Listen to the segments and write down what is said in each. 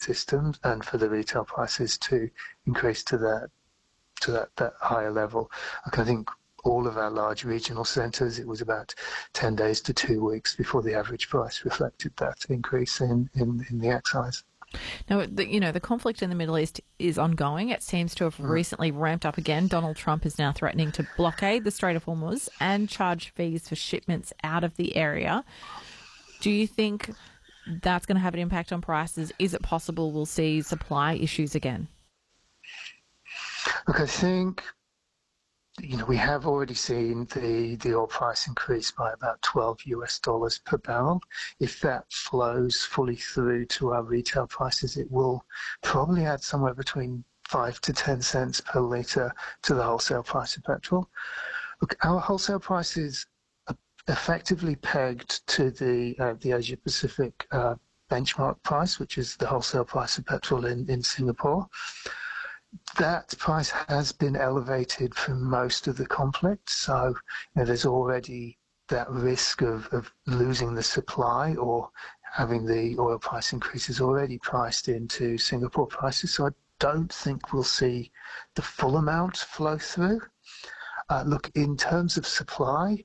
system and for the retail prices to increase to that higher level. I think all of our large regional centres, it was about 10 days to 2 weeks before the average price reflected that increase in the excise. Now, the conflict in the Middle East is ongoing. It seems to have recently ramped up again. Donald Trump is now threatening to blockade the Strait of Hormuz and charge fees for shipments out of the area. Do you think that's going to have an impact on prices? Is it possible we'll see supply issues again? Look, I think we have already seen the oil price increase by about $12 per barrel. If that flows fully through to our retail prices, it will probably add somewhere between 5 to 10 cents per litre to the wholesale price of petrol. Look, our wholesale prices are effectively pegged to the Asia Pacific benchmark price, which is the wholesale price of petrol in Singapore. That price has been elevated for most of the conflict, so there's already that risk of losing the supply or having the oil price increases already priced into Singapore prices. So I don't think we'll see the full amount flow through. Look, in terms of supply,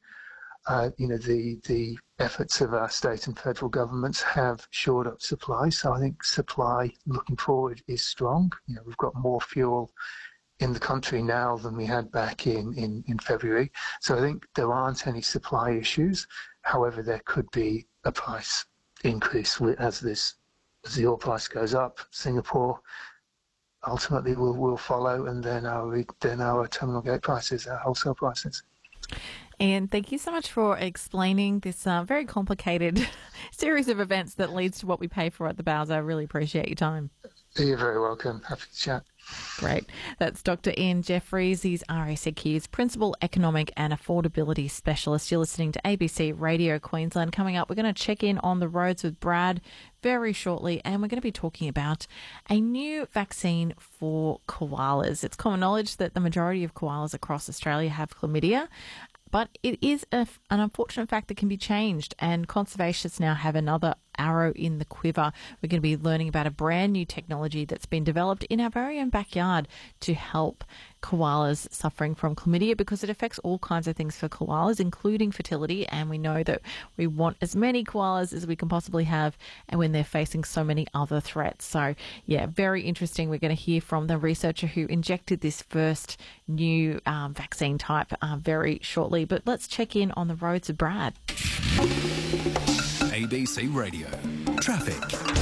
the efforts of our state and federal governments have shored up supply. So I think supply looking forward is strong. We've got more fuel in the country now than we had back in February. So I think there aren't any supply issues. However, there could be a price increase as the oil price goes up. Singapore ultimately will follow, and then our terminal gate prices, our wholesale prices. Ian, thank you so much for explaining this very complicated series of events that leads to what we pay for at the Bowser. I really appreciate your time. You're very welcome. Happy to chat. Great. That's Dr. Ian Jeffries. He's RACQ's Principal Economic and Affordability Specialist. You're listening to ABC Radio Queensland. Coming up, we're going to check in on the roads with Brad very shortly, and we're going to be talking about a new vaccine for koalas. It's common knowledge that the majority of koalas across Australia have chlamydia, but it is an unfortunate fact that can be changed, and conservationists now have another arrow in the quiver. We're going to be learning about a brand new technology that's been developed in our very own backyard to help koalas suffering from chlamydia, because it affects all kinds of things for koalas, including fertility, and we know that we want as many koalas as we can possibly have, and when they're facing so many other threats. So, yeah, very interesting. We're going to hear from the researcher who injected this first new vaccine type very shortly, but let's check in on the roads with Brad. ABC Radio. Traffic.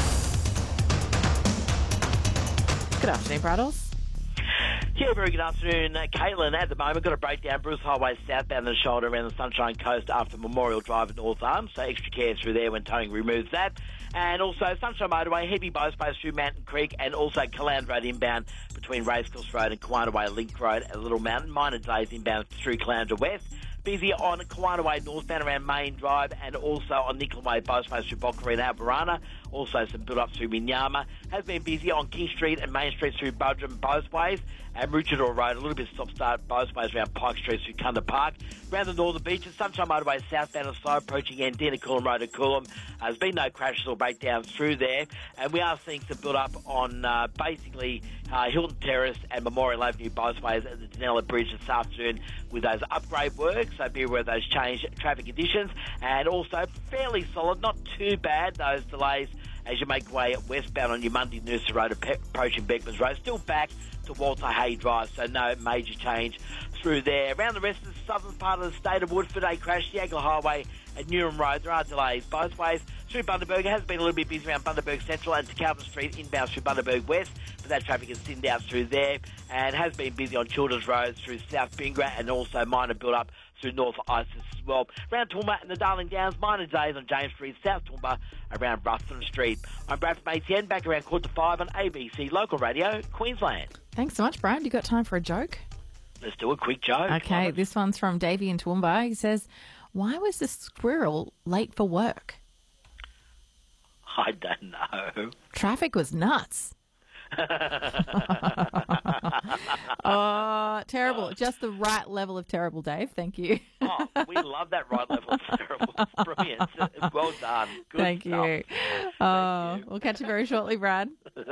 Good afternoon, Braddles. Yeah, very good afternoon, Caitlin. At the moment, got a breakdown Bruce Highway southbound the shoulder around the Sunshine Coast after Memorial Drive at North Arms, so extra care through there when towing removes that. And also Sunshine Motorway, heavy bow space through Mountain Creek, and also Caland Road inbound between Racecourse Road and Kawanaway Link Road at Little Mountain. Minor delays inbound through Caloundra West. Busy on Kawanaway northbound around Main Drive, and also on Nickel Way, both ways through Bockery and Albarana. Also some build-up through Minyama. Has been busy on King Street and Main Street through Budrum both ways. And Ruchador Road, a little bit stop-start both ways around Pike Street through Kunda Park. Around the northern beaches, Sunshine Motorway southbound and slow approaching Andina Coolum Road at Coolum. There's been no crashes or breakdowns through there. And we are seeing some build-up on basically Hilton Terrace and Memorial Avenue both ways at the Denella Bridge this afternoon with those upgrade works. So be aware of those changed traffic conditions. And also fairly solid, not too bad, those delays as you make your way westbound on your Monday Noosa Road approaching Beckmans Road. Still back to Walter Hay Drive, so no major change through there. Around the rest of the southern part of the state of Woodford, a crash, Yagla Highway and Newham Road. There are delays both ways. Through Bundaberg, it has been a little bit busy around Bundaberg Central and to Calvin Street inbound through Bundaberg West, but that traffic is thinned out through there, and has been busy on Children's Road through South Bingra, and also minor build-up through North Isis as well. Around Toowoomba and the Darling Downs, minor days on James Street, South Toowoomba, around Ruthven Street. I'm Brad from ATN, back around 4:45 on ABC Local Radio, Queensland. Thanks so much, Brad. You got time for a joke? Let's do a quick joke. Okay, this one's from Davey in Toowoomba. He says, why was the squirrel late for work? I don't know. Traffic was nuts. Oh, terrible. Just the right level of terrible, Dave. Thank you. Oh, we love that right level of terrible. It's brilliant. Well done. Good Thank stuff. you. Thank you. We'll catch you very shortly, Brad.